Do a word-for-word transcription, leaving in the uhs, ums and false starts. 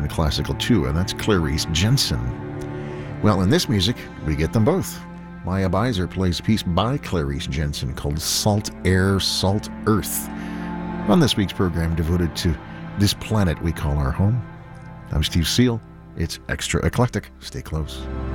the classical too, and that's Clarice Jensen. Well, in this music, we get them both. Maya Beiser plays a piece by Clarice Jensen called Salt Air, Salt Earth, on this week's program devoted to this planet we call our home. I'm Steve Seal. It's Extra Eclectic. Stay close.